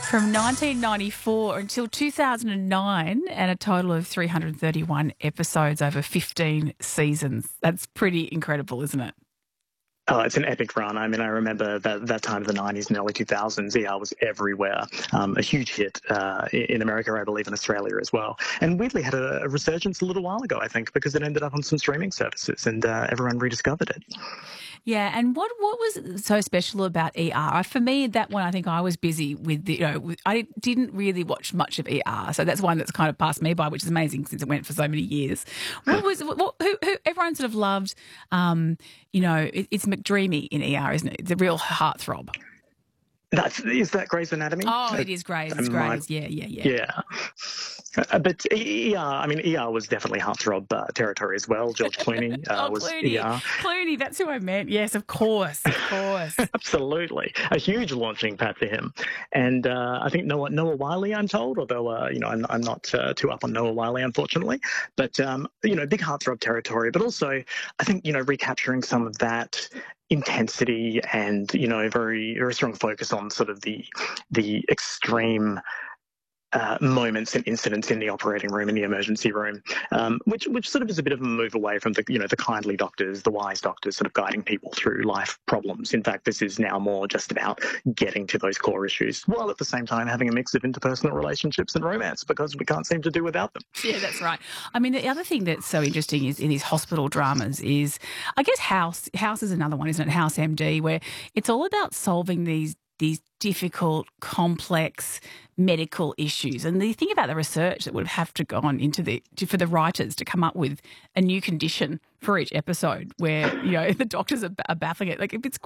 From 1994 until 2009 and a total of 331 episodes over 15 seasons. That's pretty incredible, isn't it? Oh, it's an epic run. I mean, I remember that time of the 90s and early 2000s, ER was everywhere. A huge hit in America, I believe, in Australia as well. And weirdly had a resurgence a little while ago, I think, because it ended up on some streaming services and everyone rediscovered it. Yeah, and what was so special about ER? For me, that one, I think I was busy with I didn't really watch much of ER, so that's one that's kind of passed me by, which is amazing since it went for so many years. Who everyone sort of loved? It's McDreamy in ER, isn't it? It's a real heartthrob. Is that Grey's Anatomy? Oh, it is Grey's. It's Grey's. Yeah. Yeah. But ER was definitely heartthrob territory as well. George Clooney was Clooney. ER. Clooney, that's who I meant. Yes, of course. Absolutely. A huge launching pad for him. And I think Noah Wiley, I'm told, although, I'm not too up on Noah Wiley, unfortunately. But, big heartthrob territory. But also, I think, recapturing some of that intensity and, very, very strong focus on sort of the extreme moments and incidents in the operating room, in the emergency room, which sort of is a bit of a move away from the kindly doctors, the wise doctors sort of guiding people through life problems. In fact, this is now more just about getting to those core issues, while at the same time having a mix of interpersonal relationships and romance, because we can't seem to do without them. Yeah, that's right. I mean, the other thing that's so interesting is in these hospital dramas is, I guess House is another one, isn't it? House MD, where it's all about solving these difficult, complex medical issues. And the thing about the research that would have to go on for the writers to come up with a new condition for each episode where, the doctors are baffling it. Like,